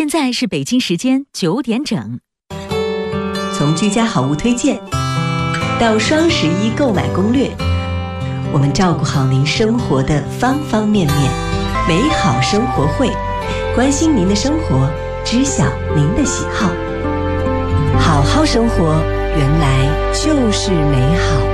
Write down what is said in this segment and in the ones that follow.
现在是北京时间9点整。 从居家好物推荐到双11购买攻略，我们照顾好您生活的方方面面。美好生活会，关心您的生活，知晓您的喜好。好好生活，原来就是美好。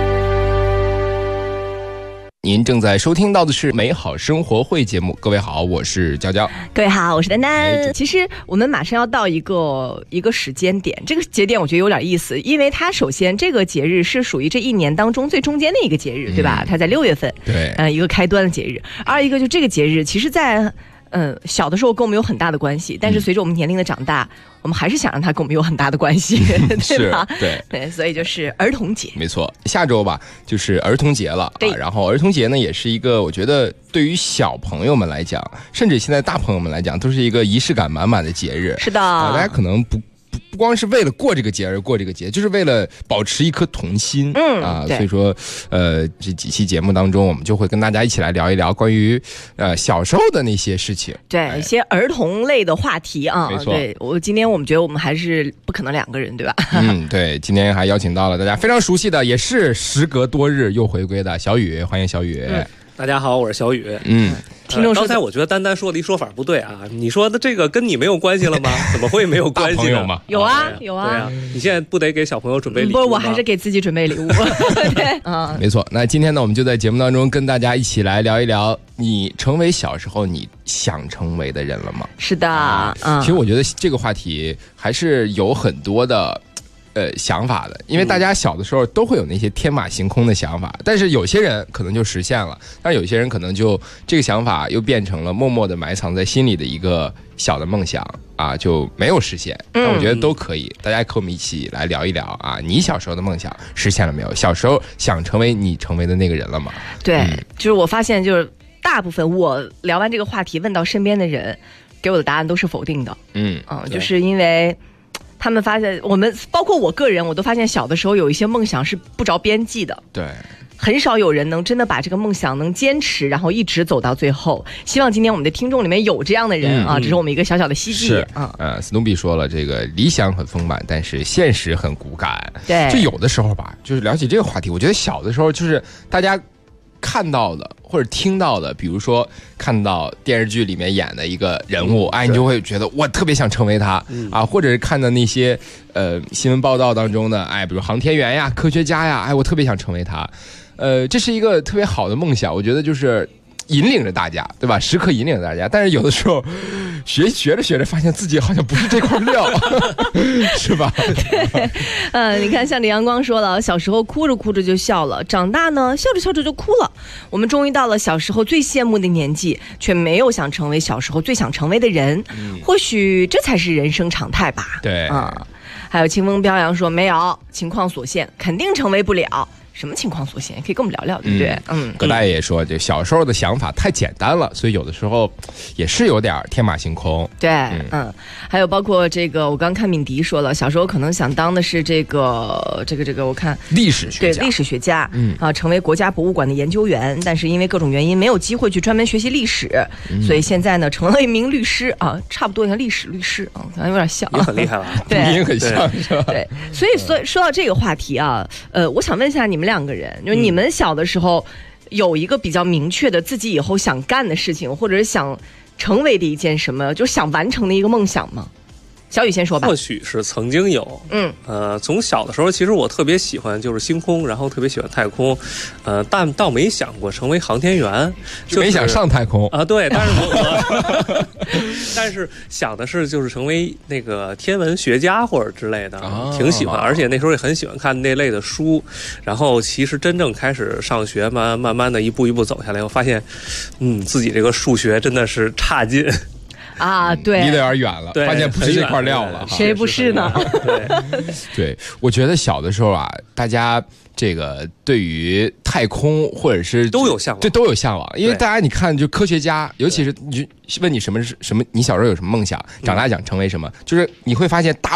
您正在收听到的是美好生活会节目。各位好，我是娇娇。 各位好，我是丹丹。其实我们马上要到一个时间点，这个节点我觉得有点意思，因为它首先这个节日是属于这一年当中最中间的一个节日，对吧？它在6月份， 对， 一个开端的节日。二一个就这个节日，其实在小的时候跟我们有很大的关系，但是随着我们年龄的长大，我们还是想让它跟我们有很大的关系，对吧？对，所以就是儿童节。 没错，下周吧就是儿童节了。 对， 然后儿童节呢也是一个我觉得对于小朋友们来讲，甚至现在大朋友们来讲，都是一个仪式感满满的节日。 是的， 大家可能不光是为了过这个节而过这个节，就是为了保持一颗童心。所以说这几期节目当中，我们就会跟大家一起来聊一聊关于小时候的那些事情， 对，一些儿童类的话题啊。 没错， 对，今天我们觉得我们还是不可能2个人，对吧？ 对，今天还邀请到了大家非常熟悉的，也是时隔多日又回归的小雨，欢迎小雨。 大家好，我是小雨。 听众说刚才我觉得丹丹说的一说法不对啊，你说的这个跟你没有关系了吗？怎么会没有关系呢？ 大朋友吗？ 有啊。 对啊，你现在不得给小朋友准备礼物吗？ 不，我还是给自己准备礼物。对， 没错。那今天呢，我们就在节目当中跟大家一起来聊一聊，你成为小时候你想成为的人了吗？ 是的， 其实我觉得这个话题还是有很多的想法的，因为大家小的时候都会有那些天马行空的想法，但是有些人可能就实现了，但是有些人可能就这个想法又变成了默默的埋藏在心里的一个小的梦想啊，就没有实现。但我觉得都可以，大家跟我们一起来聊一聊啊，你小时候的梦想实现了没有？小时候想成为你成为的那个人了吗？ 对，就是我发现就是大部分我聊完这个话题问到身边的人，给我的答案都是否定的。就是因为他们发现，我们包括我个人，我都发现小的时候有一些梦想是不着边际的。对，很少有人能真的把这个梦想能坚持，然后一直走到最后。希望今天我们的听众里面有这样的人啊，这是我们一个小小的希冀啊。 斯努比说了，这个理想很丰满，但是现实很骨感。 对， 就有的时候吧，就是聊起这个话题，我觉得小的时候就是大家看到的或者听到的，比如说看到电视剧里面演的一个人物，你就会觉得我特别想成为他啊，或者是看到那些新闻报道当中的比如航天员呀、科学家呀，我特别想成为他。这是一个特别好的梦想，我觉得就是引领着大家，对吧？时刻引领着大家，但是有的时候学着发现自己好像不是这块料，是吧？ 对，你看像李阳光说了，小时候哭着哭着就笑了，长大呢笑着笑着就哭了。我们终于到了小时候最羡慕的年纪，却没有想成为小时候最想成为的人。或许这才是人生常态吧。 对， 还有清风飘扬说没有，情况所限，肯定成为不了。什么情况所限？可以跟我们聊聊，对不对？ 葛大爷也说，就小时候的想法太简单了，所以有的时候也是有点天马行空。 对，还有包括这个，我刚看敏迪说了，小时候可能想当的是这个，我看历史学家， 对，历史学家，成为国家博物馆的研究员，但是因为各种原因没有机会去专门学习历史，所以现在呢成了一名律师啊，差不多像历史律师啊，可能有点像， 也很厉害了， 对， 也很像，是吧？ 对，所以说到这个话题啊，我想问一下你们2个人，就是你们小的时候有一个比较明确的自己以后想干的事情，或者是想成为的一件什么，就是想完成的一个梦想吗？小雨先说吧。 或许是曾经有，从小的时候，其实我特别喜欢就是星空，然后特别喜欢太空，但倒没想过成为航天员， 就没想上太空啊。对，但是但是想的是就是成为那个天文学家或者之类的，挺喜欢，而且那时候也很喜欢看那类的书。然后其实真正开始上学嘛，慢慢的一步一步走下来，我发现，自己这个数学真的是差劲。 啊，对， 离得有点远了，发现不是这块料了， 谁不是呢？ 对，我觉得小的时候啊，大家这个对于太空或者是都有向往， 对，都有向往，因为大家你看，就科学家，尤其是你问你什么，你小时候有什么梦想，长大想成为什么，就是你会发现大